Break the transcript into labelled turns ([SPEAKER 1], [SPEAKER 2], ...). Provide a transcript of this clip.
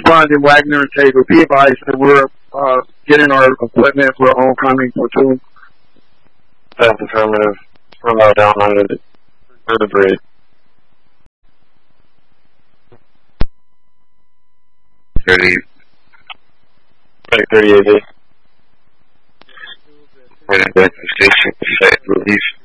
[SPEAKER 1] Sergeant Wagner and Taylor. Be advised that we're getting our equipment for homecoming platoon.
[SPEAKER 2] That's affirmative. We're down under the bridge.
[SPEAKER 3] 30.
[SPEAKER 2] 38.
[SPEAKER 3] Running back to station, site release.